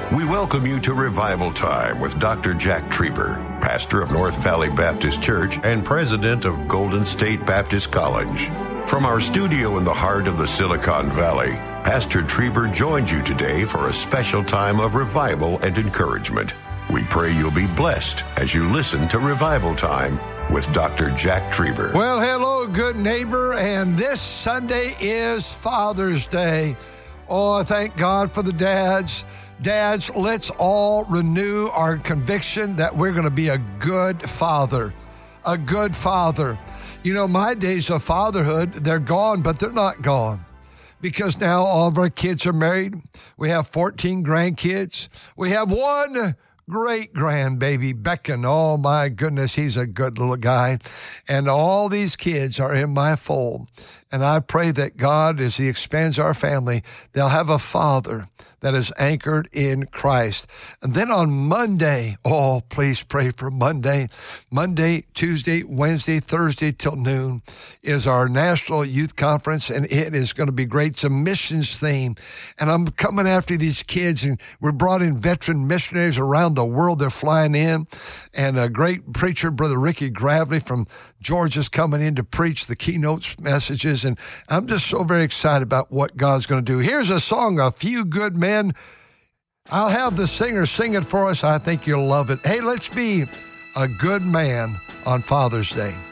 We welcome you to Revival Time with Dr. Jack Trieber, pastor of North Valley Baptist Church and president of Golden State Baptist College. From our studio in the heart of the Silicon Valley, Pastor Trieber joins you today for a special time of revival and encouragement. We pray you'll be blessed as you listen to Revival Time with Dr. Jack Trieber. Well, hello, good neighbor, and this Sunday is Father's Day. Oh, thank God for the dads. Dads, let's all renew our conviction that we're going to be a good father. A good father. You know, my days of fatherhood, they're gone, but they're not gone. Because now all of our kids are married. We have 14 grandkids. We have one great-grandbaby, Beckon. Oh, my goodness, he's a good little guy. And all these kids are in my fold. And I pray that God, as he expands our family, they'll have a father that is anchored in Christ. And then on Monday, oh, please pray for Monday. Monday, Tuesday, Wednesday, Thursday till noon is our National Youth Conference, and it is going to be great. It's a missions theme. And I'm coming after these kids, and we brought in veteran missionaries around the world. They're flying in. And a great preacher, Brother Ricky Gravely from Georgia's coming in to preach the keynote messages. And I'm just so very excited about what God's going to do. Here's a song, A Few Good Men. I'll have the singer sing it for us. I think you'll love it. Hey, let's be a good man on Father's Day.